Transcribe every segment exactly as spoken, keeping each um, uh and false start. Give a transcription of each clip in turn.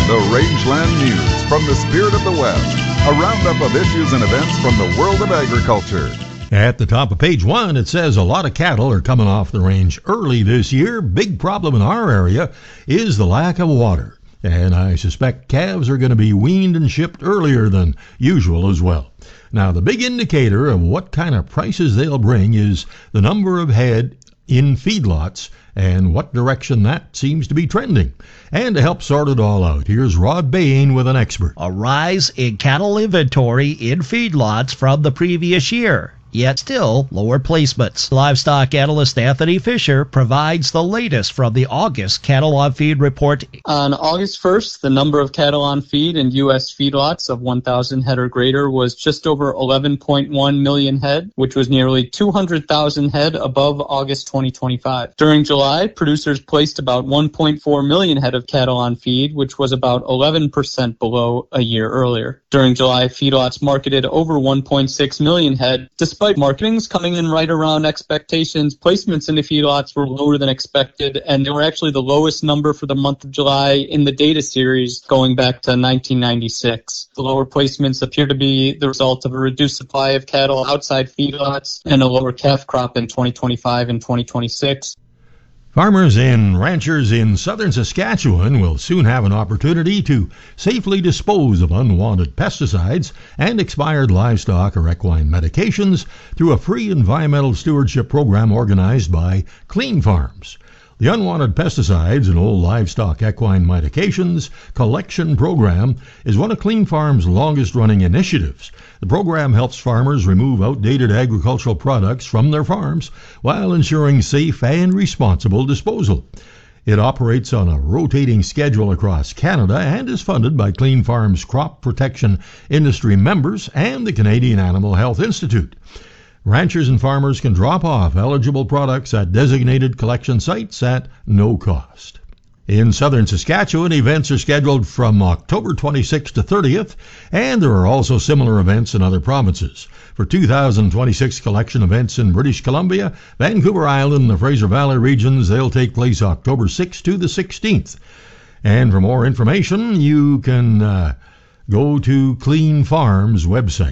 The Rangeland News from the Spirit of the West. A roundup of issues and events from the world of agriculture. At the top of page one, it says a lot of cattle are coming off the range early this year. Big problem in our area is the lack of water. And I suspect calves are going to be weaned and shipped earlier than usual as well. Now, the big indicator of what kind of prices they'll bring is the number of head in feedlots and what direction that seems to be trending. And to help sort it all out, here's Rod Bain with an expert. A rise in cattle inventory in feedlots from the previous year, yet still lower placements. Livestock analyst Anthony Fisher provides the latest from the August Cattle on Feed report. On August first, the number of cattle on feed in U S feedlots of one thousand head or greater was just over eleven point one million head, which was nearly two hundred thousand head above August twenty twenty-five. During July, producers placed about one point four million head of cattle on feed, which was about eleven percent below a year earlier. During July, feedlots marketed over one point six million head. Despite marketings coming in right around expectations, placements into feedlots were lower than expected, and they were actually the lowest number for the month of July in the data series going back to nineteen ninety-six. The lower placements appear to be the result of a reduced supply of cattle outside feedlots and a lower calf crop in twenty twenty-five and twenty twenty-six. Farmers and ranchers in southern Saskatchewan will soon have an opportunity to safely dispose of unwanted pesticides and expired livestock or equine medications through a free environmental stewardship program organized by Clean Farms. The Unwanted Pesticides and Old Livestock Equine Medications Collection Program is one of Clean Farms' longest-running initiatives. The program helps farmers remove outdated agricultural products from their farms while ensuring safe and responsible disposal. It operates on a rotating schedule across Canada and is funded by Clean Farms' crop protection industry members and the Canadian Animal Health Institute. Ranchers and farmers can drop off eligible products at designated collection sites at no cost. In southern Saskatchewan, events are scheduled from October twenty-sixth to thirtieth, and there are also similar events in other provinces. For two thousand twenty-six collection events in British Columbia, Vancouver Island, and the Fraser Valley regions, they'll take place October sixth to the sixteenth. And for more information, you can uh, go to Clean Farms website.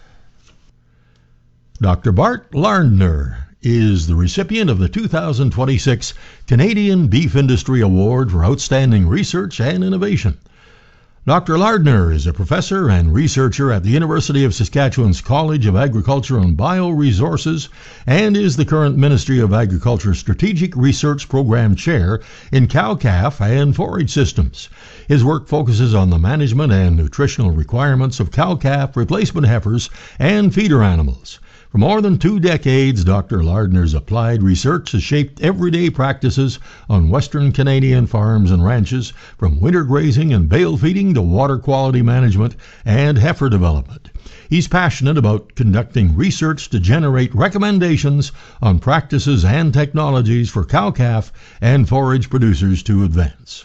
Doctor Bart Lardner is the recipient of the two thousand twenty-six Canadian Beef Industry Award for Outstanding Research and Innovation. Doctor Lardner is a professor and researcher at the University of Saskatchewan's College of Agriculture and Bioresources and is the current Ministry of Agriculture Strategic Research Program Chair in cow-calf and forage systems. His work focuses on the management and nutritional requirements of cow-calf replacement heifers and feeder animals. For more than two decades, Doctor Lardner's applied research has shaped everyday practices on Western Canadian farms and ranches, from winter grazing and bale feeding to water quality management and heifer development. He's passionate about conducting research to generate recommendations on practices and technologies for cow-calf and forage producers to advance.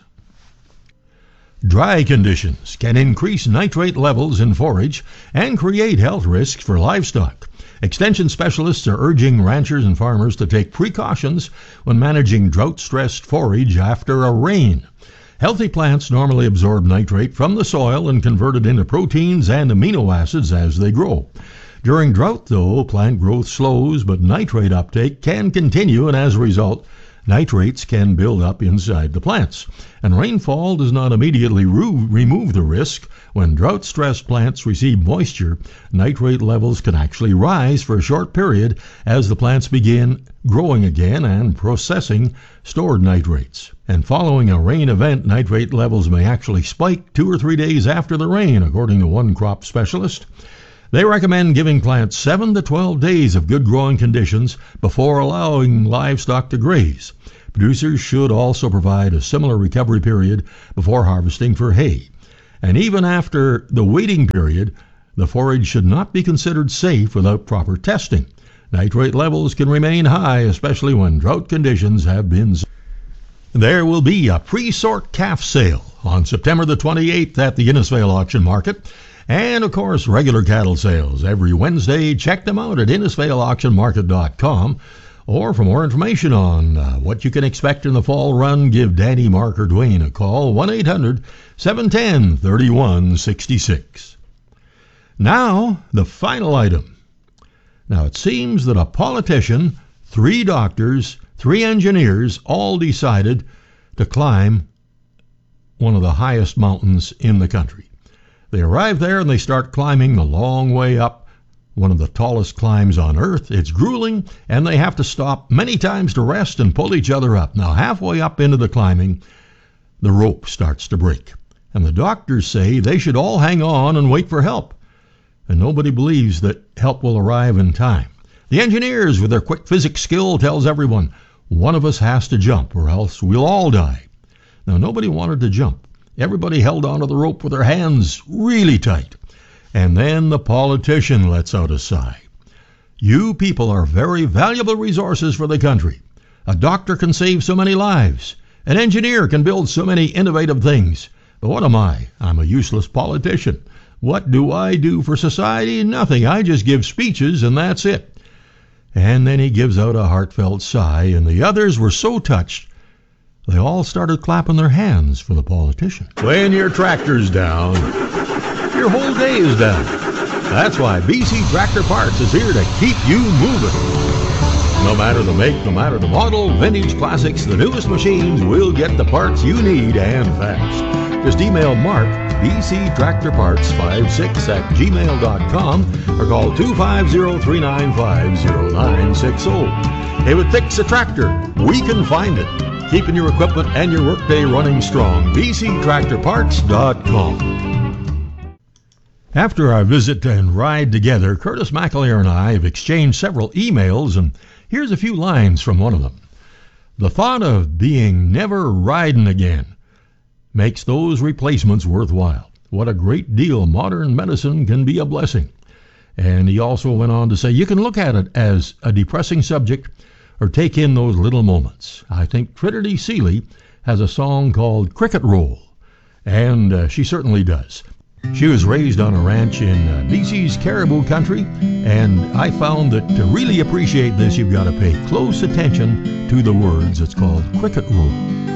Dry conditions can increase nitrate levels in forage and create health risks for livestock. Extension specialists are urging ranchers and farmers to take precautions when managing drought-stressed forage after a rain. Healthy plants normally absorb nitrate from the soil and convert it into proteins and amino acids as they grow. During drought, though, plant growth slows, but nitrate uptake can continue, and as a result, nitrates can build up inside the plants. And rainfall does not immediately re- remove the risk. When drought-stressed plants receive moisture, nitrate levels can actually rise for a short period as the plants begin growing again and processing stored nitrates. And following a rain event, nitrate levels may actually spike two or three days after the rain, according to one crop specialist. They recommend giving plants seven to twelve days of good growing conditions before allowing livestock to graze. Producers should also provide a similar recovery period before harvesting for hay. And even after the waiting period, the forage should not be considered safe without proper testing. Nitrate levels can remain high, especially when drought conditions have been. There will be a pre-sort calf sale on September the twenty-eighth at the Innisfail Auction Market. And, of course, regular cattle sales every Wednesday. Check them out at Innisfail Auction Market dot com. Or for more information on uh, what you can expect in the fall run, give Danny, Mark, or Dwayne a call, one eight hundred seven one zero three one six six. Now, the final item. Now, it seems that a politician, three doctors, three engineers all decided to climb one of the highest mountains in the country. They arrive there and they start climbing the long way up, one of the tallest climbs on earth. It's grueling, and they have to stop many times to rest and pull each other up. Now, halfway up into the climbing, the rope starts to break, and the doctors say they should all hang on and wait for help. And nobody believes that help will arrive in time. The engineers, with their quick physics skill, tells everyone, one of us has to jump or else we'll all die. Now, nobody wanted to jump. Everybody held onto the rope with their hands really tight. And then the politician lets out a sigh. You people are very valuable resources for the country. A doctor can save so many lives. An engineer can build so many innovative things. But what am I? I'm a useless politician. What do I do for society? Nothing. I just give speeches and that's it. And then he gives out a heartfelt sigh, and the others were so touched, they all started clapping their hands for the politician. When your tractor's down, your whole day is down. That's why B C Tractor Parts is here to keep you moving. No matter the make, no matter the model, vintage classics, the newest machines will get the parts you need and fast. Just email Mark, B C Tractor Parts fifty-six at gmail dot com, or call two five zero, three nine five, zero nine six zero. If it fixes a tractor, we can find it. Keeping your equipment and your workday running strong. B C Tractor Parts dot com. After our visit and ride together, Curtis McAleer and I have exchanged several emails, and here's a few lines from one of them. The thought of being never riding again makes those replacements worthwhile. What a great deal modern medicine can be a blessing. And he also went on to say, you can look at it as a depressing subject or take in those little moments. I think Trinity Seeley has a song called Cricket Roll, and uh, she certainly does. She was raised on a ranch in uh, B C's Caribou Country, and I found that to really appreciate this, you've got to pay close attention to the words. It's called Cricket Roll.